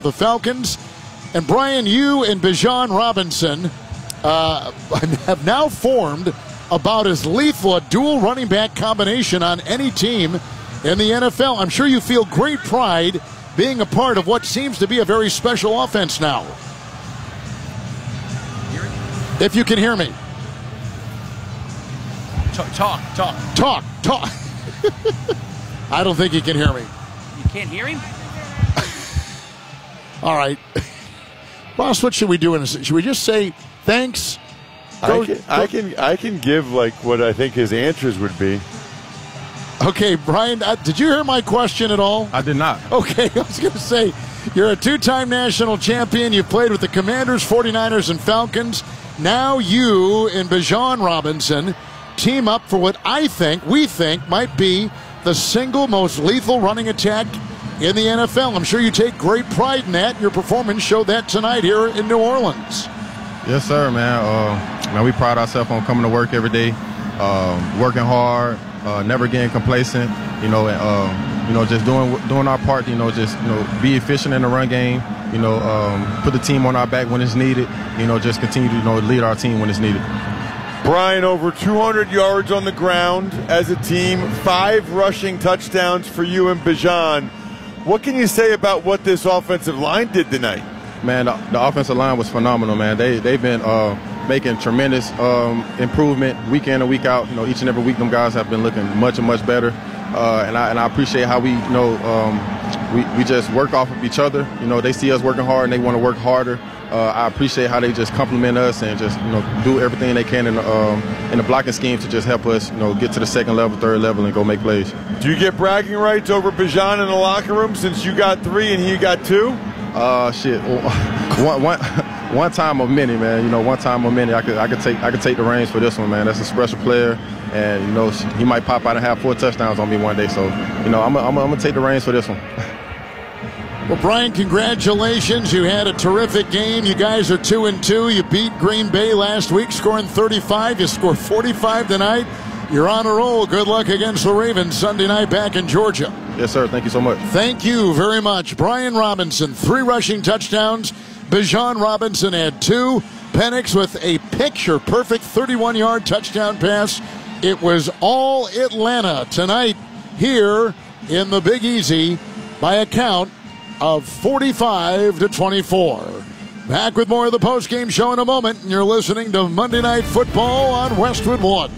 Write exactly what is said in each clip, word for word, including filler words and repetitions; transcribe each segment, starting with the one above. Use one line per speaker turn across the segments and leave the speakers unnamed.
The Falcons. And Brian, you and Bijan Robinson uh, have now formed about as lethal a dual running back combination on any team in the N F L. I'm sure you feel great pride being a part of what seems to be a very special offense now. If you can hear me.
Talk, talk, talk.
Talk, talk. I don't think he can hear me.
You can't hear him?
All right. Ross, what should we do? In this? Should we just say thanks?
Go, I, can, I can I can give like what I think his answers would be.
Okay, Brian, uh, did you hear my question at all?
I did not.
Okay, I was going to say, you're a two-time national champion. You've played with the Commanders, forty-niners, and Falcons. Now you and Bijan Robinson team up for what I think, we think, might be the single most lethal running attack in the N F L. I'm sure you take great pride in that. Your performance showed that tonight here in New Orleans.
Yes, sir, man. Uh, man, we pride ourselves on coming to work every day, uh, working hard, uh, never getting complacent. You know, uh, you know, just doing doing our part. You know, just you know, be efficient in the run game. You know, um, put the team on our back when it's needed. You know, just continue to you know lead our team when it's needed.
Brian, over two hundred yards on the ground as a team, five rushing touchdowns for you and Bijan. What can you say about what this offensive line did tonight?
Man, the, the offensive line was phenomenal, man. They, they've been uh, making tremendous um, improvement week in and week out. You know, each and every week, them guys have been looking much and much better. Uh, and, I, and I appreciate how we, you know, um, we, we just work off of each other. You know, they see us working hard and they want to work harder. Uh, I appreciate how they just compliment us and just, you know, do everything they can in the, um, in the blocking scheme to just help us, you know, get to the second level, third level, and go make plays.
Do you get bragging rights over Bijan in the locker room since you got three and he got two?
Uh, shit. one, one, one time a many, man. You know, one time a many. I could, I could take, I could take the reins for this one, man. That's a special player, and you know, he might pop out and have four touchdowns on me one day. So, you know, I'm, I'm, I'm gonna take the reins for this one.
Well, Brian, congratulations. You had a terrific game. You guys are two and two. You beat Green Bay last week, scoring thirty-five. You scored forty-five tonight. You're on a roll. Good luck against the Ravens Sunday night back in Georgia.
Yes, sir. Thank you so much.
Thank you very much. Brian Robinson, three rushing touchdowns. Bijan Robinson had two. Penix with a picture-perfect thirty-one-yard touchdown pass. It was all Atlanta tonight here in the Big Easy by a count of forty-five to twenty-four. Back with more of the post-game show in a moment. And you're listening to Monday Night Football on Westwood One.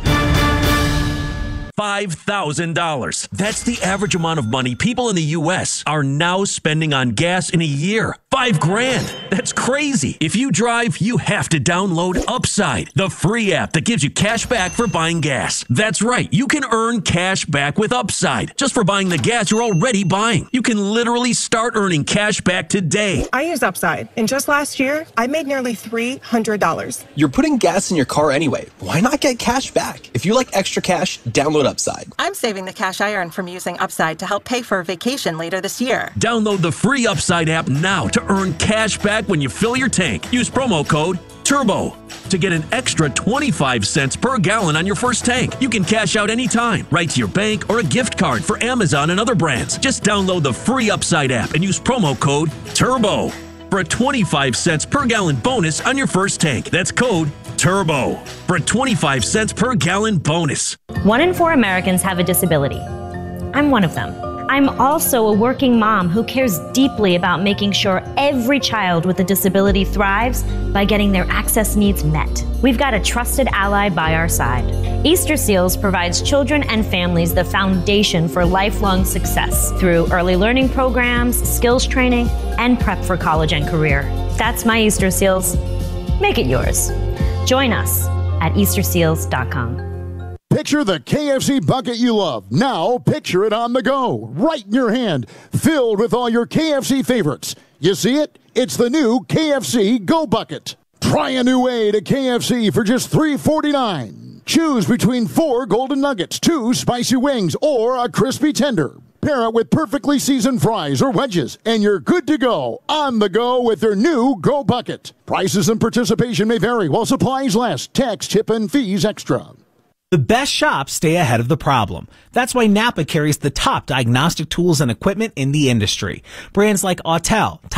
five thousand dollars. That's the average amount of money people in the U S are now spending on gas in a year. Five grand. That's crazy. If you drive, you have to download Upside, the free app that gives you cash back for buying gas. That's right. You can earn cash back with Upside just for buying the gas you're already buying. You can literally start earning cash back today.
I use Upside, and just last year, I made nearly three hundred dollars.
You're putting gas in your car anyway. Why not get cash back? If you like extra cash, download Upside.
I'm saving the cash I earn from using Upside to help pay for a vacation later this year.
Download the free Upside app now to earn cash back when you fill your tank. Use promo code TURBO to get an extra twenty-five cents per gallon on your first tank. You can cash out anytime, right to your bank or a gift card for Amazon and other brands. Just download the free Upside app and use promo code TURBO for a twenty-five cents per gallon bonus on your first tank. That's code TURBO for a twenty-five cents per gallon bonus.
One in four Americans have a disability. I'm one of them. I'm also a working mom who cares deeply about making sure every child with a disability thrives by getting their access needs met. We've got a trusted ally by our side. Easter Seals provides children and families the foundation for lifelong success through early learning programs, skills training, and prep for college and career. That's my Easter Seals. Make it yours. Join us at Easter Seals dot com.
Picture the K F C bucket you love. Now picture it on the go, right in your hand, filled with all your K F C favorites. You see it? It's the new K F C Go Bucket. Try a new way to K F C for just three forty-nine. Choose between four golden nuggets, two spicy wings, or a crispy tender. Pair it with perfectly seasoned fries or wedges, and you're good to go on the go with their new Go Bucket. Prices and participation may vary while supplies last. Tax, tip, and fees extra.
The best shops stay ahead of the problem. That's why Napa carries the top diagnostic tools and equipment in the industry. Brands like Autel,